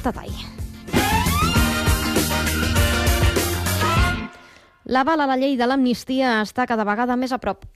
detall. L'aval a la llei de l'amnistia està cada vegada més a prop.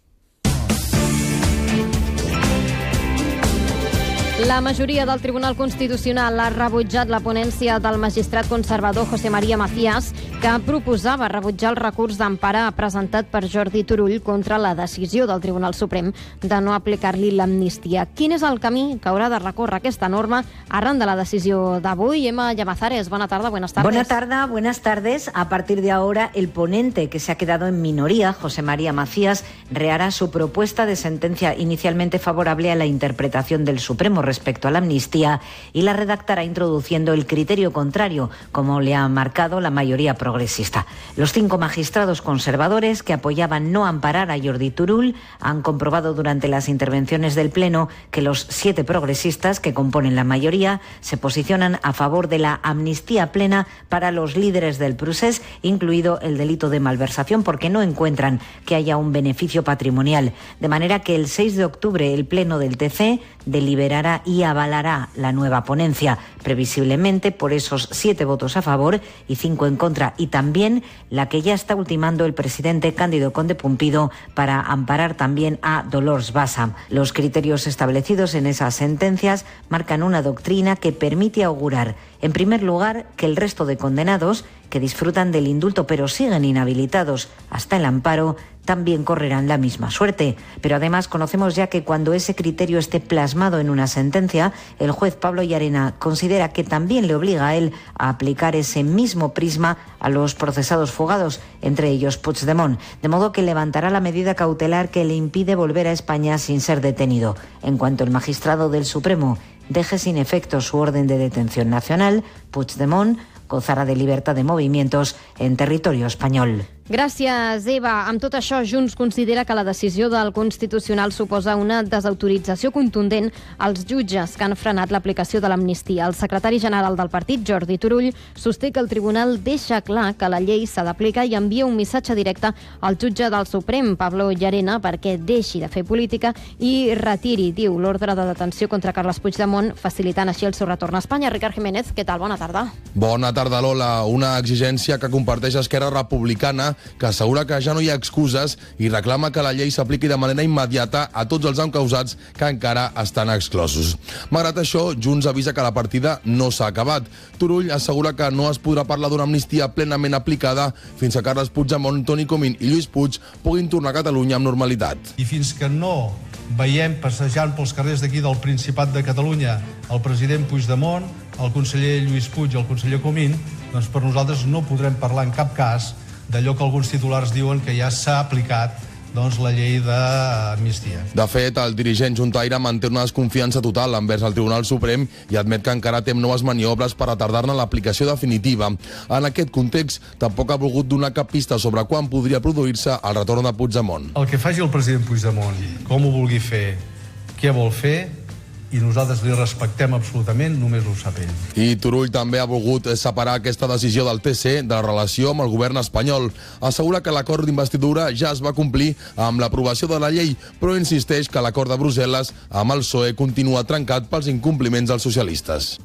La majoria del Tribunal Constitucional ha rebutjat la ponència del magistrat conservador José María Macías, que proposava rebutjar el recurs d'empara presentat per Jordi Turull contra la decisió del Tribunal Suprem de no aplicar-li l'amnistia. Quin és el camí que haurà de recórrer aquesta norma arran de la decisió d'avui? Emma Llamazares, buena tarde, buenas tardes. Buenas tardes. A partir de ahora, el ponente que se ha quedado en minoría, José María Macías, rehará su propuesta de sentencia inicialmente favorable a la interpretación del Supremo respecto a la amnistía y la redactará introduciendo el criterio contrario, como le ha marcado la mayoría progresista. Los 5 magistrados conservadores que apoyaban no amparar a Jordi Turull han comprobado durante las intervenciones del Pleno que los 7 progresistas que componen la mayoría se posicionan a favor de la amnistía plena para los líderes del procés, incluido el delito de malversación, porque no encuentran que haya un beneficio patrimonial. De manera que el 6 de octubre el Pleno del TC deliberará y avalará la nueva ponencia, previsiblemente por esos 7 votos a favor y 5 en contra, y también la que ya está ultimando el presidente Cándido Conde Pumpido para amparar también a Dolors Bassa. Los criterios establecidos en esas sentencias marcan una doctrina que permite augurar, en primer lugar, que el resto de condenados que disfrutan del indulto pero siguen inhabilitados hasta el amparo también correrán la misma suerte. Pero además conocemos ya que cuando ese criterio esté plasmado en una sentencia, el juez Pablo Llarena considera que también le obliga a él a aplicar ese mismo prisma a los procesados fugados, entre ellos Puigdemont, de modo que levantará la medida cautelar que le impide volver a España sin ser detenido. En cuanto el magistrado del Supremo deje sin efecto su orden de detención nacional, Puigdemont gozarà de libertad de movimientos en territorio espanyol. Gràcies, Eva. Amb tot això, Junts considera que la decisió del Constitucional suposa una desautorització contundent als jutges que han frenat l'aplicació de l'amnistia. El secretari general del partit, Jordi Turull, sosté que el tribunal deixa clar que la llei s'ha d'aplicar i envia un missatge directe al jutge del Suprem, Pablo Llarena, perquè deixi de fer política i retiri, diu, l'ordre de detenció contra Carles Puigdemont, facilitant així el seu retorn a Espanya. Ricard Jiménez, què tal? Bona tarda. Bona tarda, Lola. Una exigència que comparteix Esquerra Republicana, que assegura que ja no hi ha excuses i reclama que la llei s'apliqui de manera immediata a tots els encausats que encara estan exclosos. Malgrat això, Junts avisa que la partida no s'ha acabat. Turull assegura que no es podrà parlar d'una amnistia plenament aplicada fins que Carles Puigdemont, Toni Comín i Lluís Puig puguin tornar a Catalunya amb normalitat. I fins que no veiem passejant pels carrers d'aquí del Principat de Catalunya el president Puigdemont, el conseller Lluís Puig i el conseller Comín, doncs per nosaltres no podrem parlar en cap cas d'allò que alguns titulars diuen que ja s'ha aplicat la llei d'amnistia. De fet, el dirigent juntaire manté una desconfiança total envers el Tribunal Suprem i admet que encara té noves maniobres per retardar-ne l'aplicació definitiva. En aquest context, tampoc ha volgut donar cap pista sobre quan podria produir-se el retorn de Puigdemont. El que faci el president Puigdemont, com ho vulgui fer, què vol fer, i nosaltres li respectem absolutament, només ho sap ell. I Turull també ha volgut separar aquesta decisió del TC de la relació amb el govern espanyol. Assegura que l'acord d'investidura ja es va complir amb l'aprovació de la llei, però insisteix que l'acord de Brussel·les amb el PSOE continua trencat pels incompliments dels socialistes.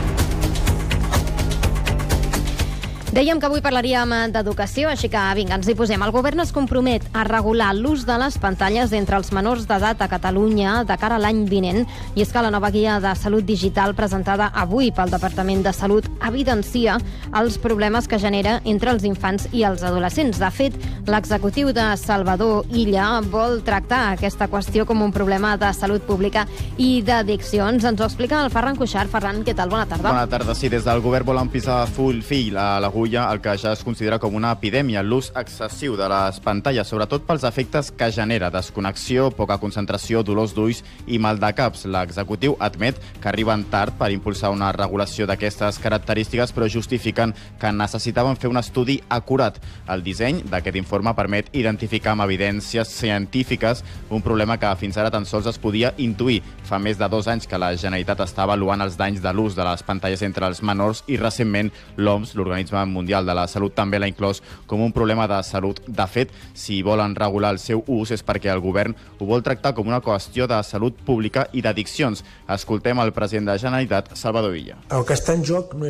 Dèiem que avui parlaríem d'educació, així que vinga, ens hi posem. El govern es compromet a regular l'ús de les pantalles entre els menors d'edat a Catalunya de cara a l'any vinent, i és que la nova guia de salut digital presentada avui pel Departament de Salut evidencia els problemes que genera entre els infants i els adolescents. De fet, l'executiu de Salvador Illa vol tractar aquesta qüestió com un problema de salut pública i d'addiccions. Ens ho explica el Ferran Cuixart. Ferran, què tal? Bona tarda. Bona tarda. Sí, des del govern volen pisar full fil a l'agulla el que ja es considera com una epidèmia, l'ús excessiu de les pantalles, sobretot pels efectes que genera: desconnexió, poca concentració, dolors d'ulls i mal de caps. L'executiu admet que arriben tard per impulsar una regulació d'aquestes característiques, però justifiquen que necessitaven fer un estudi acurat. El disseny d'aquest informe permet identificar amb evidències científiques un problema que fins ara tan sols es podia intuir. Fa més de 2 anys que la Generalitat està avaluant els danys de l'ús de les pantalles entre els menors i recentment l'OMS, l'Organisme Mundial de la Salut, també l'ha inclòs com un problema de salut. De fet, si volen regular el seu ús és perquè el govern ho vol tractar com una qüestió de salut pública i d'addiccions. Escoltem el president de la Generalitat, Salvador Illa. El que està en joc no